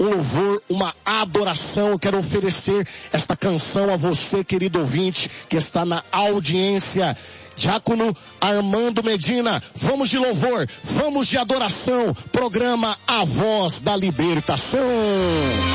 um louvor, uma adoração. Eu quero oferecer esta canção a você, querido ouvinte, que está na audiência. Diácono Armando Medina, vamos de louvor, vamos de adoração, programa A Voz da Libertação.